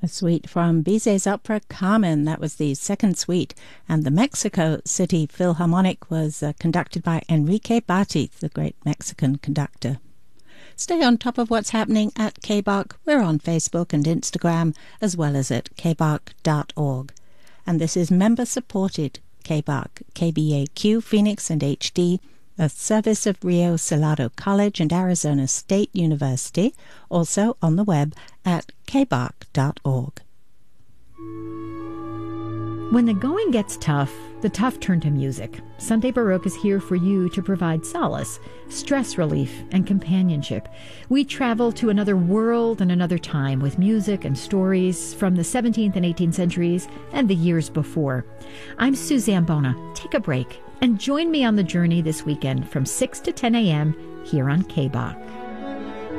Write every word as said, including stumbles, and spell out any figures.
A suite from Bizet's opera Carmen. That was the second suite. And the Mexico City Philharmonic was uh, conducted by Enrique Barti, the great Mexican conductor. Stay on top of what's happening at K B A R C. We're on Facebook and Instagram, as well as at k b a r c dot org. And this is member-supported K B A R C, K B A Q, Phoenix and H D, a service of Rio Salado College and Arizona State University, also on the web at k b a r c dot org. When the going gets tough, the tough turn to music. Sunday Baroque is here for you to provide solace, stress relief, and companionship. We travel to another world and another time with music and stories from the seventeenth and eighteenth centuries and the years before. I'm Suzanne Bona. Take a break and join me on the journey this weekend from six to ten a.m. here on K B A R C.